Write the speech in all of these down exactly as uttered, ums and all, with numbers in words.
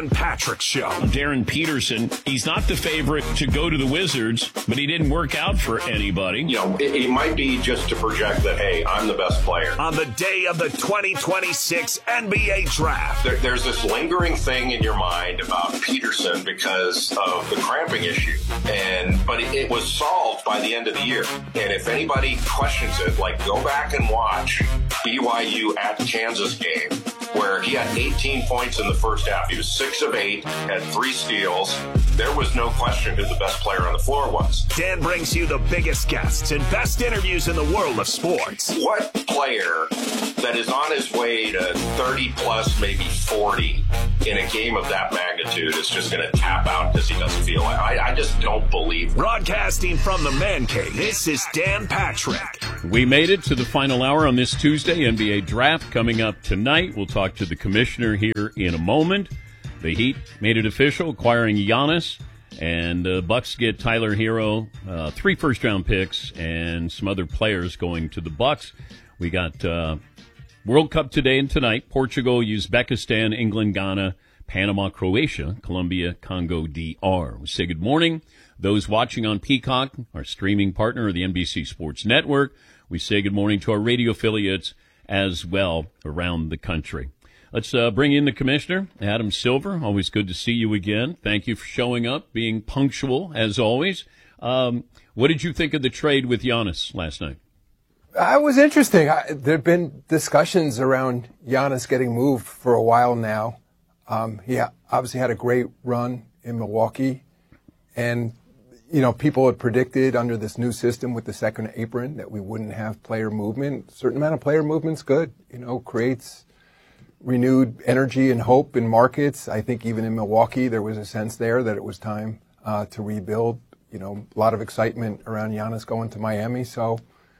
Dan Patrick Show. Darren Peterson, he's not the favorite to go to the Wizards, but he didn't work out for anybody. You know, it, it might be just to project that, hey, I'm the best player. On the day of the twenty twenty-six N B A Draft. There, there's this lingering thing in your mind about Peterson because of the cramping issue. and But it, it was solved by the end of the year. And if anybody questions it, like, go back and watch B Y U at Kansas game, where he had eighteen points in the first half. He was six of eight, had three steals. There was no question who the best player on the floor was. Dan brings you the biggest guests and best interviews in the world of sports. What player that is on his way to thirty plus, maybe forty, in a game of that magnitude is just going to tap out because he doesn't feel it? I, I just don't believe it. Broadcasting from the Man Cave, this is Dan Patrick. We made it to the final hour on this Tuesday. N B A Draft coming up tonight. We'll talk to the commissioner here in a moment. The Heat made it official, acquiring Giannis, and uh, Bucks get Tyler Hero, uh, three first-round picks, and some other players going to the Bucks. We got uh, World Cup today and tonight. Portugal, Uzbekistan, England, Ghana, Panama, Croatia, Colombia, Congo, D R. We say good morning. Those watching on Peacock, our streaming partner of the N B C Sports Network. We say good morning to our radio affiliates as well around the country. Let's uh, bring in the commissioner, Adam Silver. Always good to see you again. Thank you for showing up, being punctual as always. Um, what did you think of the trade with Giannis last night? Uh, it was interesting. I, there have been discussions around Giannis getting moved for a while now. Um, he obviously had a great run in Milwaukee. And, you know, people had predicted under this new system with the second apron that we wouldn't have player movement. A certain amount of player movement's good, you know, creates renewed energy and hope in markets. I think even in Milwaukee, there was a sense there that it was time uh, to rebuild. You know, a lot of excitement around Giannis going to Miami. So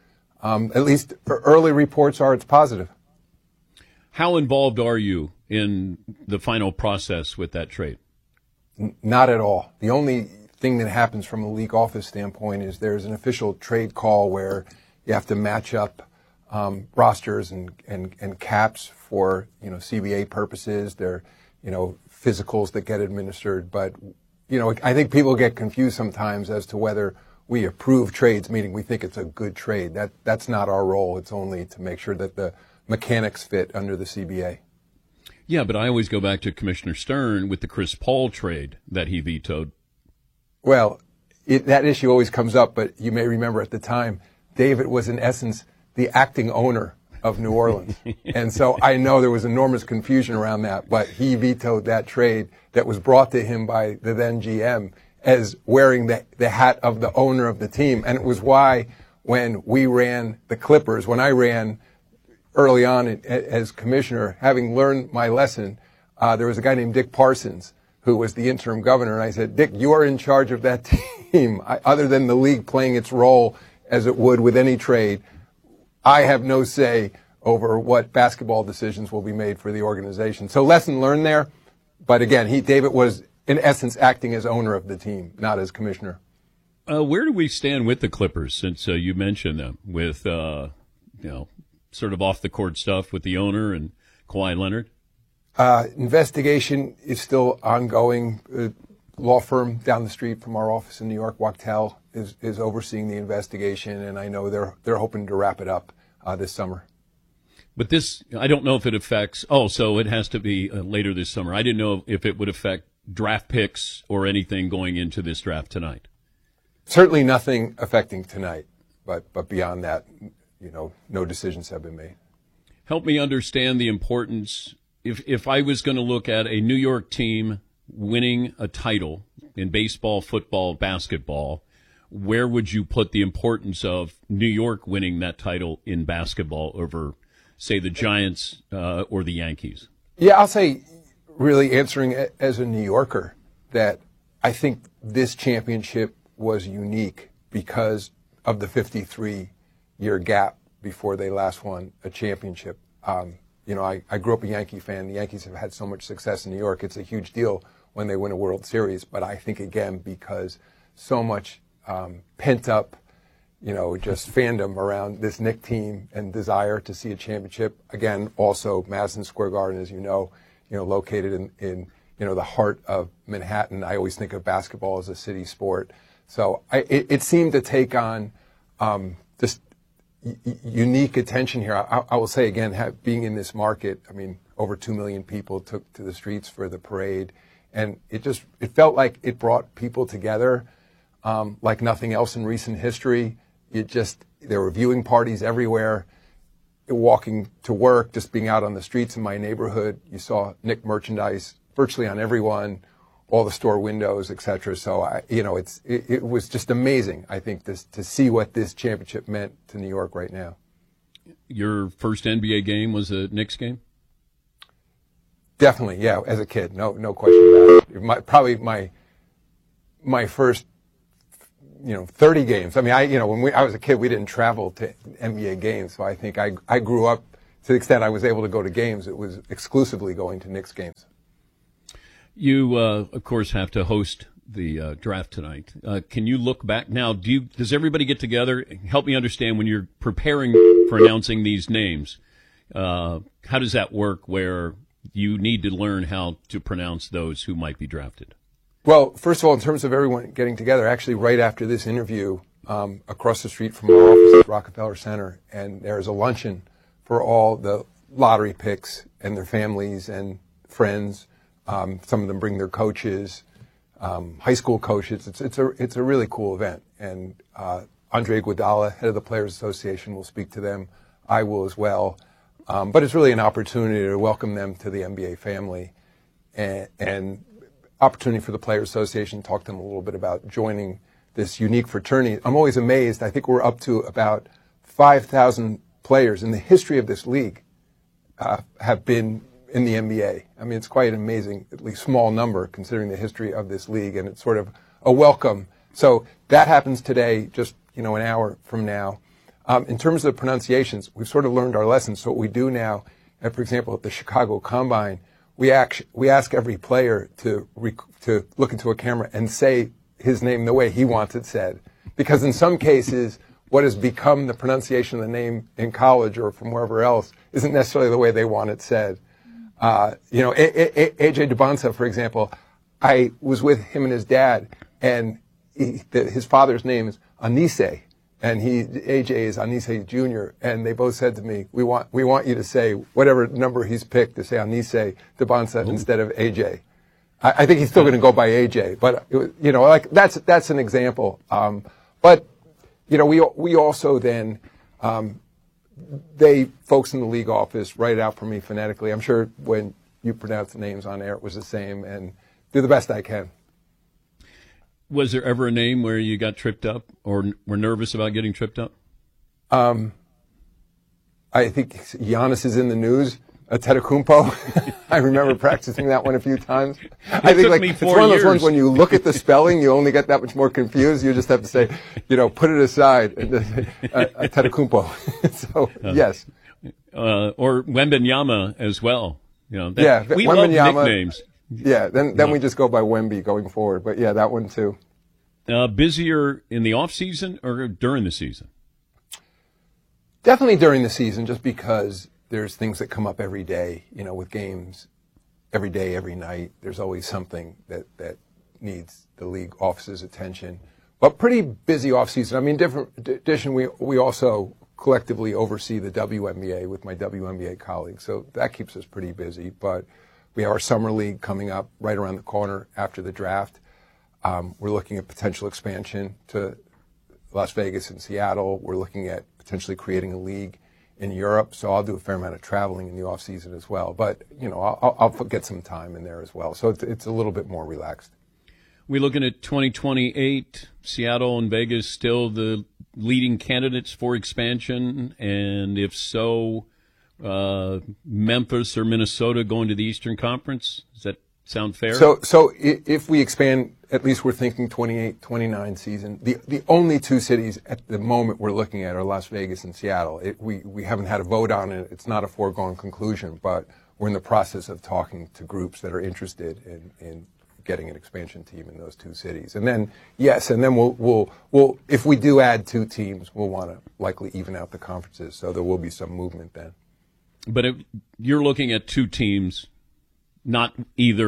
um, at least early reports are it's positive. How involved are you in the final process with that trade? N- not at all. The only thing that happens from a league office standpoint is there's an official trade call where you have to match up Um, rosters and, and, and caps for, you know, C B A purposes. They're, you know, physicals that get administered. But, you know, I think people get confused sometimes as to whether we approve trades, meaning we think it's a good trade. That That's not our role. It's only to make sure that the mechanics fit under the C B A. Yeah, but I always go back to Commissioner Stern with the Chris Paul trade that he vetoed. Well, it, that issue always comes up, but you may remember at the time, David was in essence the acting owner of New Orleans. And so I know there was enormous confusion around that, but he vetoed that trade that was brought to him by the then G M as wearing the, the hat of the owner of the team. And it was why when we ran the Clippers, when I ran early on as commissioner, having learned my lesson, uh, there was a guy named Dick Parsons who was the interim governor. And I said, Dick, you are in charge of that team. I, other than the league playing its role as it would with any trade, I have no say over what basketball decisions will be made for the organization. So lesson learned there. But again, he, David was in essence acting as owner of the team, not as commissioner. Uh, where do we stand with the Clippers since uh, you mentioned them with, uh, you know, sort of off the court stuff with the owner and Kawhi Leonard? Uh, investigation is still ongoing. Uh, law firm down the street from our office in New York, Wachtell, is, is overseeing the investigation, and I know they're they're hoping to wrap it up uh, this summer. But this, I don't know if it affects, oh, so it has to be uh, later this summer. I didn't know if it would affect draft picks or anything going into this draft tonight. Certainly nothing affecting tonight, but but beyond that, you know, no decisions have been made. Help me understand the importance. If if I was going to look at a New York team winning a title in baseball, football, basketball, where would you put the importance of New York winning that title in basketball over, say, the Giants uh, or the Yankees? Yeah, I'll say, really answering it as a New Yorker, that I think this championship was unique because of the fifty-three year gap before they last won a championship. Um, you know, I, I grew up a Yankee fan. The Yankees have had so much success in New York. It's a huge deal when they win a World Series. But I think, again, because so much um, pent-up, you know, just fandom around this Knick team and desire to see a championship. Again, also Madison Square Garden, as you know, you know, located in, in, you know, the heart of Manhattan. I always think of basketball as a city sport. So I, it, it seemed to take on um, this y- unique attention here. I, I will say again, have, being in this market, I mean, over two million people took to the streets for the parade. And it just, it felt like it brought people together um, like nothing else in recent history. It just, there were viewing parties everywhere. Walking to work, just being out on the streets in my neighborhood, you saw Knick merchandise virtually on everyone, all the store windows, et cetera. So, I, you know, it's it, it was just amazing, I think, this, to see what this championship meant to New York right now. Your first N B A game was a Knicks game? Definitely, yeah, as a kid, no no question about it. My, probably my my first, you know, thirty games. I mean, I, you know, when we, I was a kid, we didn't travel to N B A games. So I think I, I grew up, to the extent I was able to go to games, it was exclusively going to Knicks games. You, uh, of course, have to host the uh, draft tonight. Uh, can you look back now? Do you, does everybody get together? Help me understand when you're preparing for announcing these names. Uh, how does that work where you need to learn how to pronounce those who might be drafted? Well, first of all, in terms of everyone getting together, actually right after this interview, um, across the street from our office at Rockefeller Center, and there's a luncheon for all the lottery picks and their families and friends. Um, some of them bring their coaches, um, high school coaches. It's, it's a, it's a really cool event. And, uh, Andre Iguodala, head of the Players Association, will speak to them. I will as well. Um, but it's really an opportunity to welcome them to the N B A family, and, and opportunity for the Players Association to talk to them a little bit about joining this unique fraternity. I'm always amazed. I think we're up to about five thousand players in the history of this league uh, have been in the N B A. I mean, it's quite an amazing, at least small number, considering the history of this league, and it's sort of a welcome. So that happens today, just, you know, an hour from now. Um, in terms of the pronunciations, we've sort of learned our lessons. So what we do now, uh, for example, at the Chicago Combine, we act, we ask every player to rec- to look into a camera and say his name the way he wants it said, because in some cases, what has become the pronunciation of the name in college or from wherever else isn't necessarily the way they want it said. Uh, you know, A J Dubonsa, for example, I was with him and his dad, and he, the, his father's name is Anise, and he, A J is Anise Junior, and they both said to me, we want, we want you to say whatever number he's picked to say Anise Dubonsa instead of A J. I, I think he's still going to go by A J, but, it was, you know, like, that's, that's an example. Um, but, you know, we, we also then, um, they, folks in the league office, write it out for me phonetically. I'm sure when you pronounce the names on air, it was the same, and do the best I can. Was there ever a name where you got tripped up or were nervous about getting tripped up? Um, I think Giannis is in the news. Antetokounmpo. I remember practicing that one a few times. I think like it's one of those ones when you look at the spelling, you only get that much more confused. You just have to say, you know, put it aside. Antetokounmpo. So uh, yes. Uh, or Wembanyama as well. You know, that, yeah, we Wembanyama, love nicknames. Yeah, then then no. we just go by Wemby going forward. But yeah, that one too. Uh, busier in the off season or during the season? Definitely during the season, just because there's things that come up every day, you know, with games every day, every night. There's always something that, that needs the league office's attention. But pretty busy off season. I mean, different addition, we we also collectively oversee the W N B A with my W N B A colleagues. So that keeps us pretty busy. But we have our summer league coming up right around the corner after the draft. Um, we're looking at potential expansion to Las Vegas and Seattle. We're looking at potentially creating a league in Europe, so I'll do a fair amount of traveling in the off season as well. But you know, I'll, I'll get some time in there as well, so it's, it's a little bit more relaxed. We're looking at twenty twenty-eight. Seattle and Vegas still the leading candidates for expansion, and if so, uh, Memphis or Minnesota going to the Eastern Conference. Does that sound fair? So, so if we expand, at least we're thinking twenty-eight, twenty-nine season. The the only two cities at the moment we're looking at are Las Vegas and Seattle. It, we we haven't had a vote on it. It's not a foregone conclusion, but we're in the process of talking to groups that are interested in, in getting an expansion team in those two cities. And then yes, and then we'll we'll we'll if we do add two teams, we'll want to likely even out the conferences. So there will be some movement then. But if you're looking at two teams, not either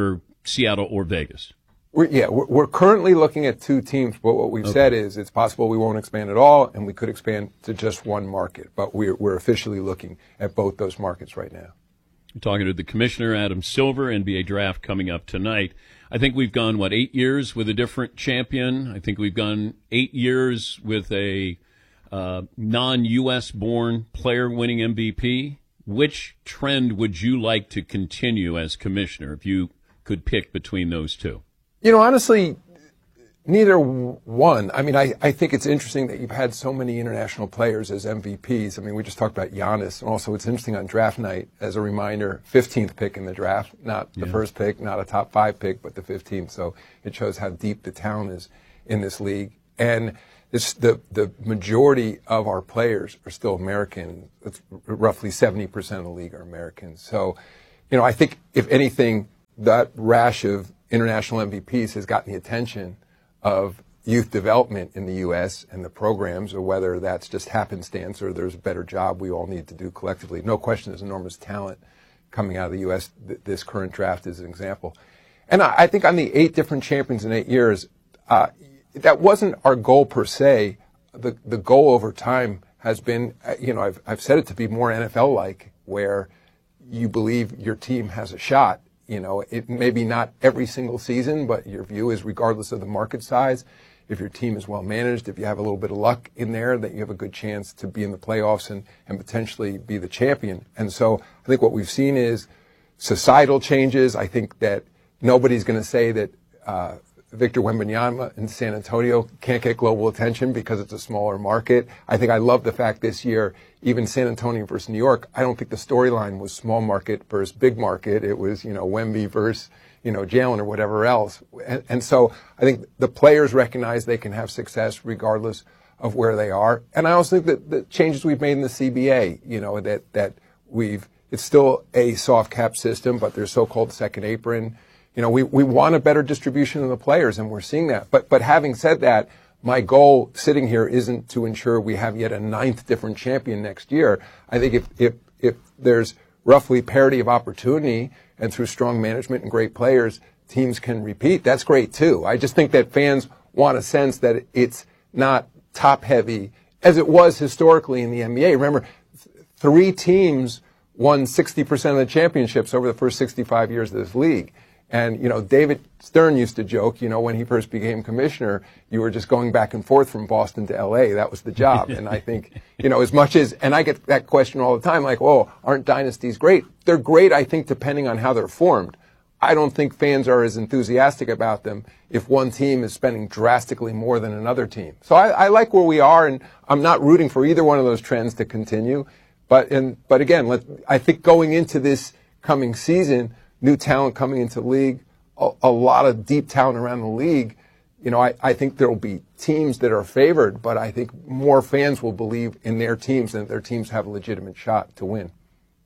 Seattle or Vegas? We're, yeah, we're, we're currently looking at two teams, but what we've okay. said is it's possible we won't expand at all, and we could expand to just one market. But we're, we're officially looking at both those markets right now. I'm talking to the commissioner, Adam Silver, N B A draft coming up tonight. I think we've gone, what, eight years with a different champion? I think we've gone eight years with a uh, non-U S born player winning M V P. Which trend would you like to continue as commissioner if you could pick between those two? You know, honestly, neither one. I mean, I, I think it's interesting that you've had so many international players as M V Ps. I mean, we just talked about Giannis. And also, it's interesting on draft night, as a reminder, fifteenth pick in the draft, not the yeah. first pick, not a top five pick, but the fifteenth. So it shows how deep the talent is in this league. And this, the, the majority of our players are still American. It's roughly seventy percent of the league are Americans. So, you know, I think, if anything, that rash of international M V Ps has gotten the attention of youth development in the U S and the programs, or whether that's just happenstance or there's a better job we all need to do collectively. No question there's enormous talent coming out of the U S. This current draft is an example. And I think on the eight different champions in eight years, uh, that wasn't our goal per se. The the goal over time has been, you know, I've I've said it to be more N F L-like, where you believe your team has a shot. You know, it maybe not every single season, but your view is regardless of the market size, if your team is well managed, if you have a little bit of luck in there, that you have a good chance to be in the playoffs and, and potentially be the champion. And so I think what we've seen is societal changes. I think that nobody's going to say that uh, Victor Wembanyama in San Antonio can't get global attention because it's a smaller market. I think I love the fact this year, even San Antonio versus New York, I don't think the storyline was small market versus big market. It was, you know, Wemby versus, you know, Jalen or whatever else. And, and so I think the players recognize they can have success regardless of where they are. And I also think that the changes we've made in the C B A, you know, that, that we've, it's still a soft cap system, but there's so-called second apron. You know, we, we want a better distribution of the players, and we're seeing that. But, but having said that, my goal sitting here isn't to ensure we have yet a ninth different champion next year. I think if, if, if there's roughly parity of opportunity and through strong management and great players, teams can repeat, that's great too. I just think that fans want a sense that it's not top heavy as it was historically in the N B A. Remember, th- three teams won sixty percent of the championships over the first sixty-five years of this league. And, you know, David Stern used to joke, you know, when he first became commissioner, you were just going back and forth from Boston to L A. That was the job. And I think, you know, as much as, and I get that question all the time, like, oh, aren't dynasties great? They're great, I think, depending on how they're formed. I don't think fans are as enthusiastic about them if one team is spending drastically more than another team. So I, I like where we are, and I'm not rooting for either one of those trends to continue. But, and, but again, let, I think going into this coming season, new talent coming into the league, a, a lot of deep talent around the league. You know, I, I think there will be teams that are favored, but I think more fans will believe in their teams and their teams have a legitimate shot to win.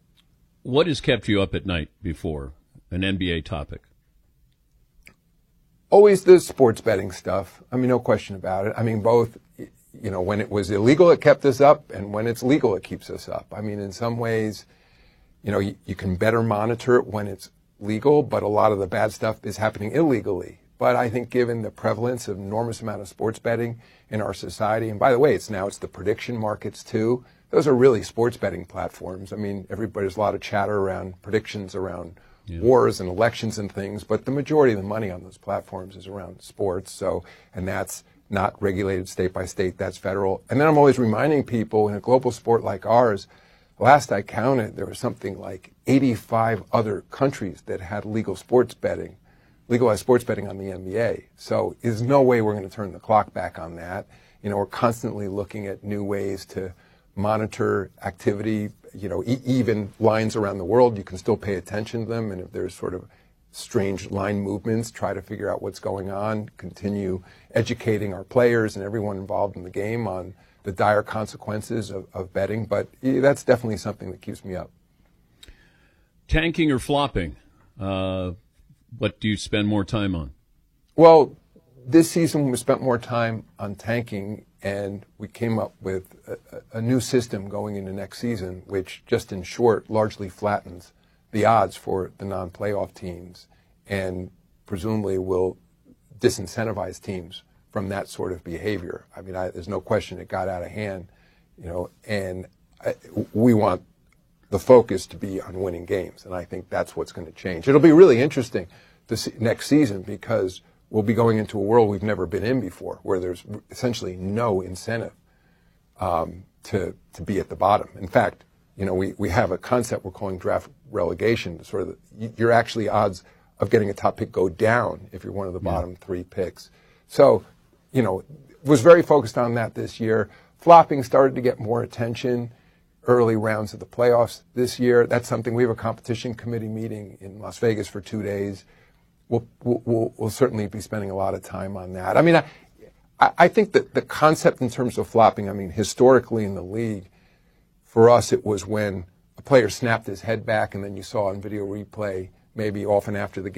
What has kept you up at night before an N B A topic? Always the sports betting stuff. I mean, no question about it. I mean, both, you know, when it was illegal, it kept us up, and when it's legal, it keeps us up. I mean, in some ways, you know, you, you can better monitor it when it's legal, but a lot of the bad stuff is happening illegally. But I think given the prevalence of enormous amount of sports betting in our society, and by the way, it's now it's the prediction markets too. Those are really sports betting platforms. I mean, everybody, there's a lot of chatter around predictions around yeah. wars and elections and things, but the majority of the money on those platforms is around sports. So, and that's not regulated state by state, that's federal. And then I'm always reminding people in a global sport like ours, last I counted, there was something like eighty-five other countries that had legal sports betting, legalized sports betting on the N B A. So there's no way we're going to turn the clock back on that. You know, we're constantly looking at new ways to monitor activity. You know, e- even lines around the world, you can still pay attention to them. And if there's sort of strange line movements, try to figure out what's going on, continue educating our players and everyone involved in the game on the dire consequences of, of betting, but that's definitely something that keeps me up. Tanking or flopping? Uh, what do you spend more time on? Well, this season we spent more time on tanking, and we came up with a, a new system going into next season, which just in short largely flattens the odds for the non-playoff teams and presumably will disincentivize teams from that sort of behavior. I mean, I, there's no question it got out of hand, you know, and I, we want the focus to be on winning games, and I think that's what's going to change. It'll be really interesting this next season because we'll be going into a world we've never been in before, where there's essentially no incentive um, to to be at the bottom. In fact, you know, we, we have a concept we're calling draft relegation. Sort of, the, you're actually odds of getting a top pick go down if you're one of the bottom yeah. three picks. So, you know, was very focused on that this year. Flopping started to get more attention early rounds of the playoffs this year. That's something we have a competition committee meeting in Las Vegas for two days. We'll, we'll, we'll certainly be spending a lot of time on that. I mean, I, I think that the concept in terms of flopping, I mean, historically in the league, for us it was when a player snapped his head back and then you saw on video replay maybe often after the game